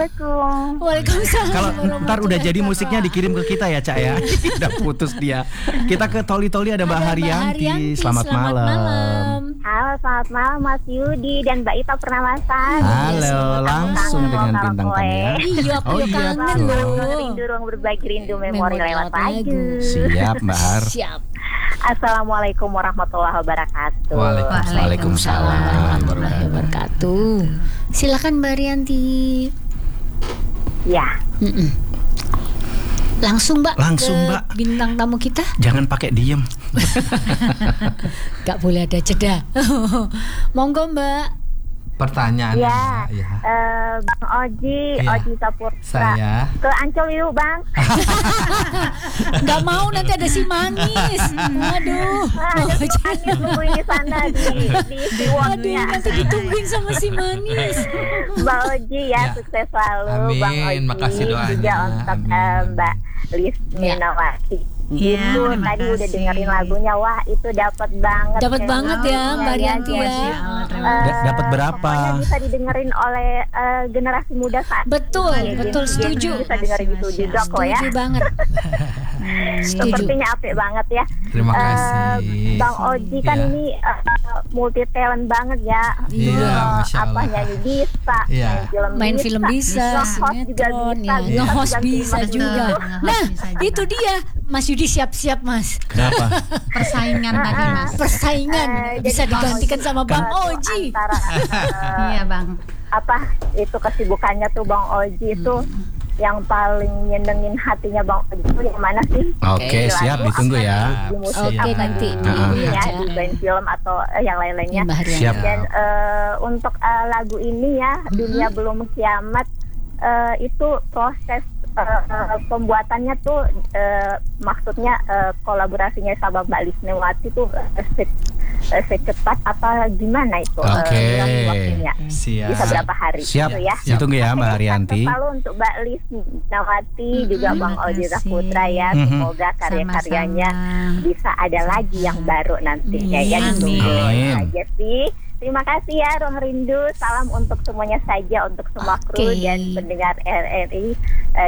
Assalamualaikum. Waalaikumsalam. Kalau ntar udah jadi musiknya dikirim ke kita ya, Cak ya. Udah putus dia. Kita ke Toli-Toli ada Mbak Haryanti. Selamat malam. Halo, selamat malam Mas Yudi dan Mbak Ita Purnamasa. Halo, langsung dengan bintang tamu ya. Iya, aku kangen loh. Rindu ruang berbagi, rindu memori lewat lagu. Siap, Mbak Har. Siap. Assalamualaikum warahmatullahi wabarakatuh. Waalaikumsalam warahmatullahi wabarakatuh. Silakan Mbak Haryanti. Ya. Langsung Mbak. Langsung, ke Mbak. Bintang tamu kita. Jangan pakai diem. Gak boleh ada jeda. Monggo Mbak. Pertanyaan Ya, ya. Bang Oji, Iya. Oji Saputra. Saya. Ke Ancol yuk Bang. Gak mau nanti ada si manis. Aduh. Ada Anis nungguin di sana di Aduh, Wongnya. nanti ditungguin sama si manis. Mbak Oji ya, sukses selalu. Amin, Bang Oji. makasih doanya. Juga untuk Mbak Lis Minawati. Iya, Itu terima tadi udah kasih. dengerin lagunya, wah itu dapat banget. Dapat kayaknya. banget ya Mbak Haryanti ya. Dapat berapa? Pokoknya bisa didengerin oleh generasi muda saat Betul, ini. betul, Jadi setuju. Bisa dengerin itu juga kok ya. Setuju banget. Setuju. Sepertinya apik banget ya. Terima kasih. Bang Oji kan Ya. ini multi talent banget ya. Iya, Masya Allah. Nyanyi bisa, Iya. Main film bisa, nge-host juga sinetron bisa, ya. Nge-host bisa ganti juga. Nge-host Nah, bisa juga. itu dia. Mas Yudi siap-siap Mas. Kenapa? Persaingan tadi Mas. Persaingan bisa jadi digantikan sama Bang Oji. Antara Iya Bang. apa itu kesibukannya tuh Bang Oji itu yang paling nyenengin hatinya Bang Oji itu yang mana sih? Oke, siap, Lagu ditunggu apa, ya. di musik Oke, apa, nanti di di- ini ya, Iya. di band film atau yang lain-lainnya. Mbak Haryanti. Siap. Dan untuk lagu ini ya, Dunia Belum Kiamat, itu proses pembuatannya tuh maksudnya kolaborasinya sama Mbak Lisnewati tuh secepat apa gimana itu Oke. waktunya? Siap. Bisa berapa hari? Siap, Gitu ya. ditunggu ya Mbak Haryanti. Selalu untuk Mbak Lisnawati juga Bang Oji makasih. Saputra ya. Semoga karya-karyanya Sama-sama. bisa ada lagi yang baru nantinya ya. Amin. Ditunggu Amin. aja sih. Terima kasih ya Ruang Rindu. Salam untuk semuanya saja, untuk semua kru Oke. dan pendengar RRI